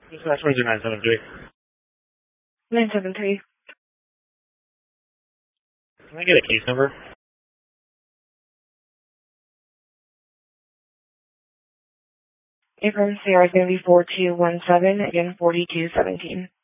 Dispatch 973. 973. Can I get a case number? Abrams, Sierra 74217, again 4217.